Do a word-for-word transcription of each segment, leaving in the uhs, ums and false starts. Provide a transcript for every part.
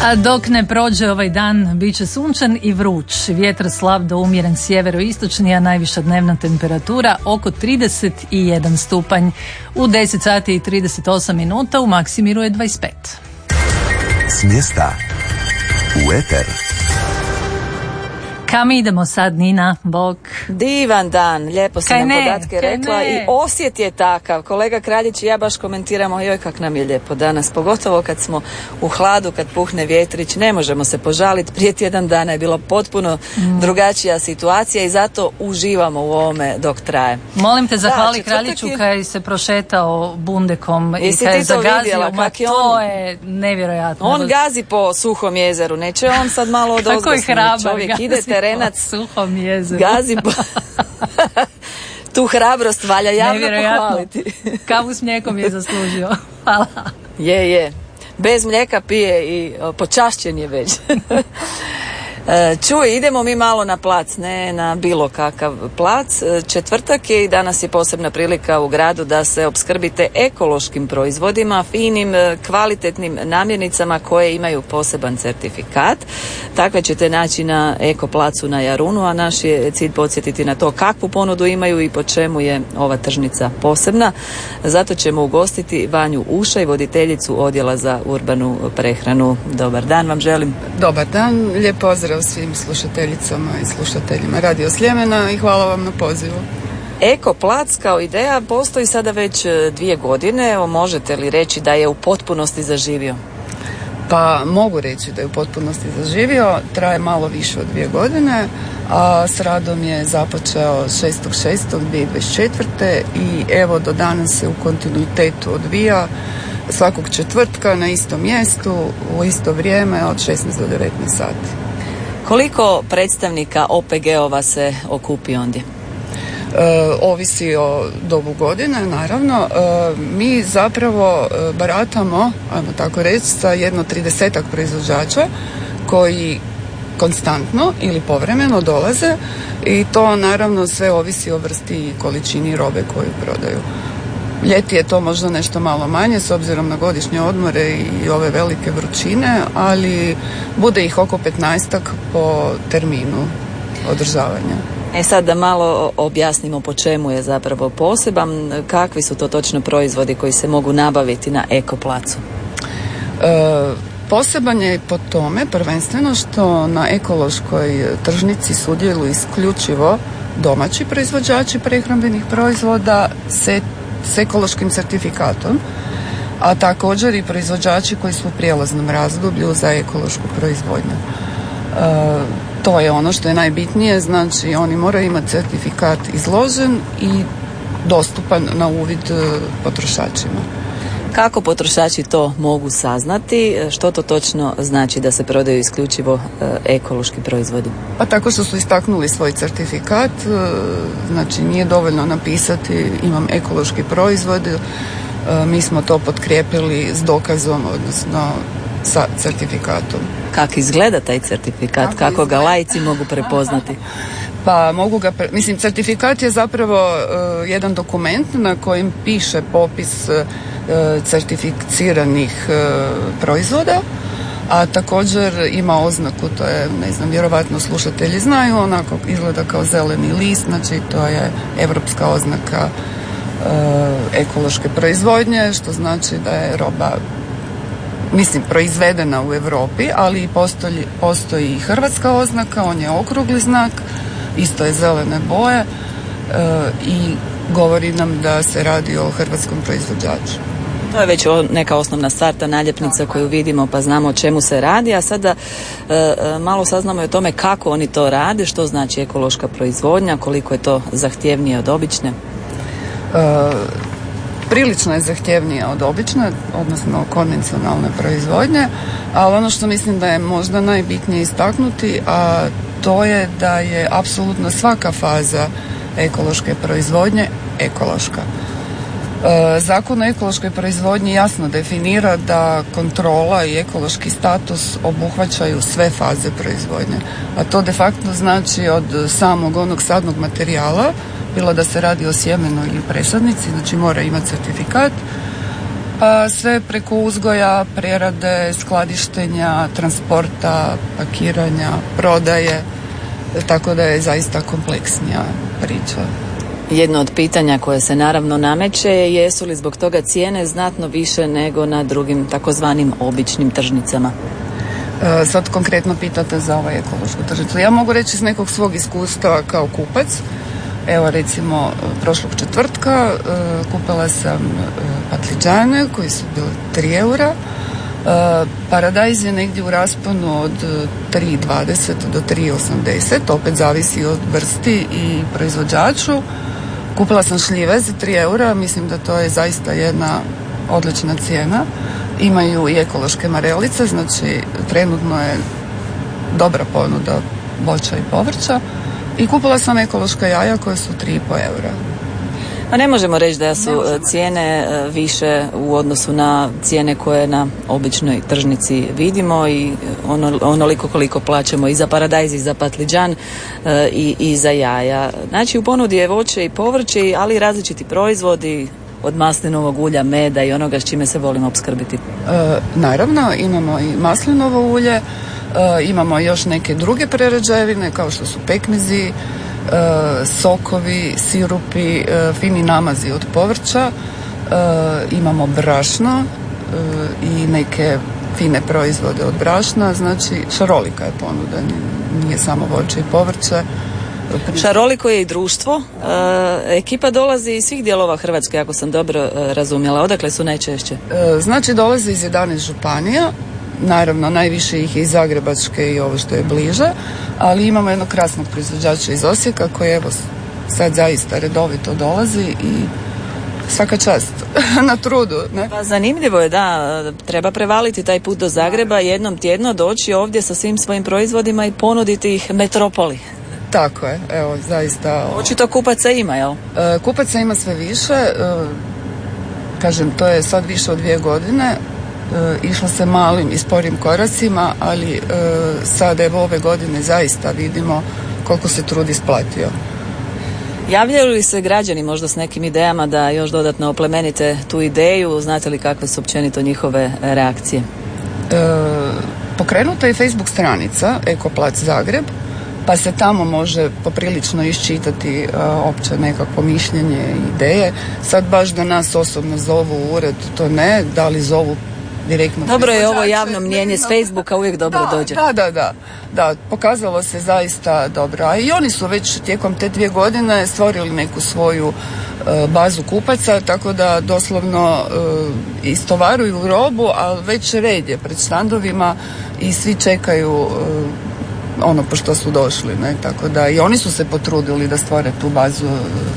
A dok ne prođe ovaj dan, bit će sunčan i vruć. Vjetar slab do umjeren sjeveroistočni, a najviša dnevna temperatura oko trideset jedan stupanj. U deset sati i trideset osam minuta u Maksimiru je dvadeset pet. S mjesta u eter. Kam idemo sad, Nina? Bog. Divan dan, lijepo si Kaj nam ne, podatke kaj rekla ne. i osjet je takav. Kolega Kraljić i ja baš komentiramo, joj kak nam je lijepo danas, pogotovo kad smo u hladu, kad puhne vjetrić, ne možemo se požaliti. Prije tjedan dana je bilo potpuno mm. drugačija situacija i zato uživamo u ovome dok traje. Molim te, zahvali da, Kraljiću je... kaj se prošetao bundekom Jesi i kaj je ti to zagazio, vidjela, ma kak je to on... je nevjerojatno. On gazi po suhom jezeru, neće on sad malo od Tako je hrabar, čovjek ide terenac, suhom jezeru. gazi po... Tu hrabrost valja javno pohvaliti. Kavu s mlijekom je zaslužio. Hvala. Je, je. Bez mlijeka pije i o, počašćen je već. Čuj, idemo mi malo na plac, ne na bilo kakav plac. Četvrtak je i danas je posebna prilika u gradu da se opskrbite ekološkim proizvodima, finim, kvalitetnim namirnicama koje imaju poseban certifikat. Takve ćete naći na Eko placu na Jarunu, a naš je cilj podsjetiti na to kakvu ponudu imaju i po čemu je ova tržnica posebna. Zato ćemo ugostiti Vanju Ušaj, voditeljicu odjela za urbanu prehranu. Dobar dan vam želim. Dobar dan, lijep pozdrav svim slušateljicama i slušateljima Radio Sljemena i hvala vam na pozivu. Eko plac kao ideja postoji sada već dvije godine. Evo, možete li reći da je u potpunosti zaživio? Pa mogu reći da je u potpunosti zaživio, traje malo više od dvije godine, a s radom je započeo šestog šestog dvije tisuće dvadeset četvrte i evo do danas se u kontinuitetu odvija svakog četvrtka na istom mjestu u isto vrijeme od šesnaest do devetnaest sati. Koliko predstavnika O P G-ova se okupi ondje? E, ovisi o dobu godine, naravno. E, mi zapravo baratamo, ajmo tako reći, sa jedno tridesetak proizvođača koji konstantno ili povremeno dolaze i to naravno sve ovisi o vrsti i količini robe koju prodaju. Ljeti je to možda nešto malo manje s obzirom na godišnje odmore i ove velike vrućine, ali bude ih oko petnaestak po terminu održavanja. E sad da malo objasnimo po čemu je zapravo poseban, kakvi su to točno proizvodi koji se mogu nabaviti na Eko placu? E, poseban je po tome prvenstveno što na ekološkoj tržnici sudjeluju isključivo domaći proizvođači prehrambenih proizvoda se s ekološkim certifikatom, a također i proizvođači koji su u prijelaznom razdoblju za ekološku proizvodnju. E, to je ono što je najbitnije, znači oni moraju imati certifikat izložen i dostupan na uvid potrošačima. Kako potrošači to mogu saznati? Što to točno znači da se prodaju isključivo e, ekološki proizvodi? Pa tako što su istaknuli svoj certifikat, e, znači nije dovoljno napisati imam ekološki proizvod, e, mi smo to potkrijepili s dokazom, odnosno sa certifikatom. Kako izgleda taj certifikat? Kako, Kako ga laici mogu prepoznati? Pa mogu ga, pre... mislim, certifikat je zapravo uh, jedan dokument na kojem piše popis uh, certificiranih uh, proizvoda, a također ima oznaku, to je, ne znam, vjerovatno slušatelji znaju, onako izgleda kao zeleni list, znači to je europska oznaka uh, ekološke proizvodnje, što znači da je roba, mislim, proizvedena u Europi, ali postoji, postoji i hrvatska oznaka, on je okrugli znak, isto je zelene boje e, i govori nam da se radi o hrvatskom proizvođaču. To je već neka osnovna starta naljepnica koju vidimo pa znamo o čemu se radi, a sada e, malo saznamo i o tome kako oni to rade, što znači ekološka proizvodnja, koliko je to zahtjevnije od obične. E, prilično je zahtjevnije od obične, odnosno konvencionalne proizvodnje, ali ono što mislim da je možda najbitnije istaknuti, a to je da je apsolutno svaka faza ekološke proizvodnje ekološka. E, Zakon o ekološkoj proizvodnji jasno definira da kontrola i ekološki status obuhvaćaju sve faze proizvodnje, a to de facto znači od samog onog sadnog materijala, bilo da se radi o sjemenu ili presadnici, znači mora imati certifikat, Pa sve preko uzgoja, prerade, skladištenja, transporta, pakiranja, prodaje, tako da je zaista kompleksnija priča. Jedno od pitanja koje se naravno nameće je jesu li zbog toga cijene znatno više nego na drugim takozvanim običnim tržnicama? E, sad konkretno pitate za ovaj ekološku tržnicu. Ja mogu reći iz nekog svog iskustva kao kupac. Evo recimo prošlog četvrtka e, kupila sam e, patliđane koji su bili tri eura. E, paradajz je negdje u rasponu od tri dvadeset do tri osamdeset, opet zavisi od vrsti i proizvođaču. Kupila sam šljive za tri eura, mislim da to je zaista jedna odlična cijena. Imaju i ekološke marelice, znači trenutno je dobra ponuda voća i povrća. I kupila sam ekološka jaja koje su tri i pol eura. A ne možemo reći da su cijene više u odnosu na cijene koje na običnoj tržnici vidimo i ono, onoliko koliko plaćamo i za paradajz i za patliđan i, i za jaja. Znači u ponudi je voće i povrće, ali i različiti proizvodi od maslinovog ulja, meda i onoga s čime se volimo opskrbiti. E, naravno, imamo i maslinovo ulje, e, imamo još neke druge prerađevine kao što su pekmezi, e, sokovi, sirupi, e, fini namazi od povrća, e, imamo brašno e, i neke fine proizvode od brašna, znači šarolika je ponuda, nije samo voće i povrće. Šaroliko je i društvo. E, ekipa dolazi iz svih dijelova Hrvatske, ako sam dobro e, razumjela. Odakle su najčešće? E, znači dolaze iz jedanaest županija. Naravno, najviše ih je iz Zagrebačke i ovo što je bliže, ali imamo jednog krasnog proizvođača iz Osijeka koji evo sad zaista redovito dolazi i svaka čast na trudu. Ne? Pa zanimljivo je da treba prevaliti taj put do Zagreba, jednom tjedno doći ovdje sa svim svojim proizvodima i ponuditi ih metropoli. Tako je, evo, zaista... Očito kupaca ima, jel? E, kupaca ima sve više, e, kažem, to je sad više od dvije godine, e, išlo se malim i sporim koracima, ali e, sad evo ove godine zaista vidimo koliko se trud isplatio. Javljaju li se građani možda s nekim idejama da još dodatno oplemenite tu ideju? Znate li kakve su općenito njihove reakcije? E, pokrenuta je Facebook stranica Ekoplac Zagreb, pa se tamo može poprilično iščitati uh, opće nekakvo mišljenje i ideje. Sad baš da nas osobno zovu u ured, to ne, da li zovu direktno. Dobro je ovo javno mnjenje s Facebooka, uvijek dobro da, dođe. Da, da, da, da, pokazalo se zaista dobro. A i oni su već tijekom te dvije godine stvorili neku svoju uh, bazu kupaca, tako da doslovno uh, istovaruju robu, ali već red je pred štandovima i svi čekaju uh, ono po što su došli, ne? Tako da i oni su se potrudili da stvore tu bazu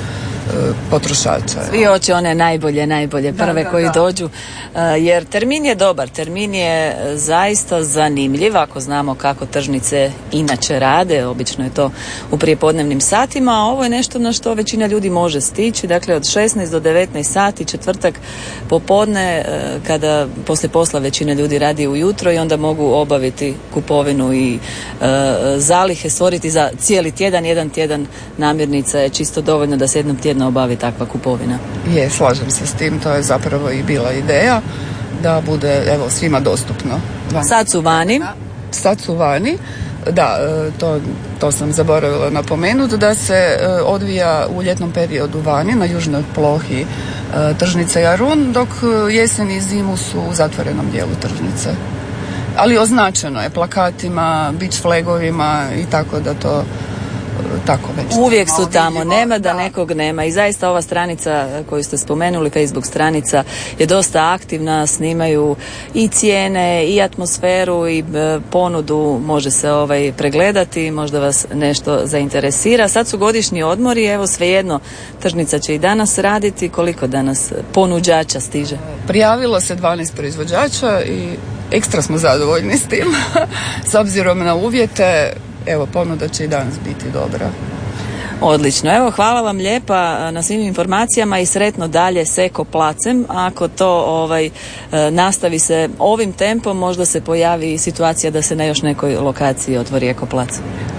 e, potrošača. Svi hoće one najbolje, najbolje prve da, da, koji da. dođu, e, jer termin je dobar, termin je zaista zanimljiv ako znamo kako tržnice inače rade, obično je to u prijepodnevnim satima, a ovo je nešto na što većina ljudi može stići, dakle od šesnaest do devetnaest sati, četvrtak popodne, e, kada poslije posla većina ljudi radi ujutro i onda mogu obaviti kupovinu i e, zalihe stvoriti za cijeli tjedan, jedan tjedan namirnica je čisto dovoljno da se jednom tjedno obavi takva kupovina. Je, slažem se s tim, to je zapravo i bila ideja da bude evo svima dostupno. Van. Sad su vani. Sad su vani, da, to, to sam zaboravila napomenuti, da se odvija u ljetnom periodu vani na južnoj plohi tržnice Jarun, dok jesen i zimu su u zatvorenom dijelu tržnice. Ali označeno je plakatima, beach flagovima i tako da to tako već. Uvijek su tamo, vidljivo. nema da, da nekog nema i zaista ova stranica koju ste spomenuli, Facebook stranica, je dosta aktivna, snimaju i cijene i atmosferu i e, ponudu, može se ovaj pregledati, možda vas nešto zainteresira. Sad su godišnji odmori, evo svejedno tržnica će i danas raditi. Koliko danas ponuđača stiže? Prijavilo se dvanaest proizvođača i ekstra smo zadovoljni s tim. S obzirom na uvjete, evo, ponuda će i danas biti dobra. Odlično. Evo, hvala vam lijepa na svim informacijama i sretno dalje s Ekoplacem. Ako to ovaj nastavi se ovim tempom, možda se pojavi situacija da se na još nekoj lokaciji otvori Ekoplac.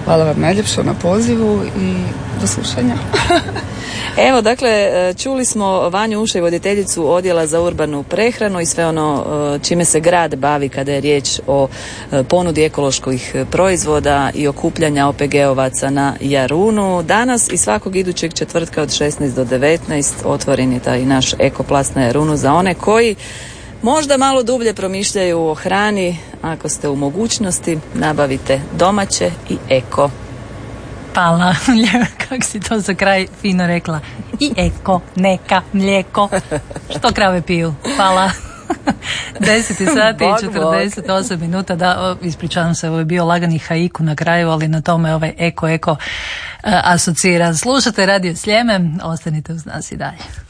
Hvala vam najljepše na pozivu i do slušanja. Evo, dakle, čuli smo Vanju Ušaj, voditeljicu odjela za urbanu prehranu i sve ono čime se grad bavi kada je riječ o ponudi ekoloških proizvoda i okupljanja O P G-ovaca na Jarunu. Danas i svakog idućeg četvrtka od šesnaest do devetnaest otvoren je taj naš ekoplac na Jarunu za one koji možda malo dublje promišljaju o hrani. Ako ste u mogućnosti, nabavite domaće i eko. Hvala, kako si to za kraj fino rekla. I eko, neka, mlijeko. Što krave piju? Hvala. deset sati i četrdeset osam minuta. Da, ispričavam se, ovo je bio lagani haiku na kraju, ali na tome ovaj eko, eko asocira. Slušate Radio Sljeme, ostanite uz nas i dalje.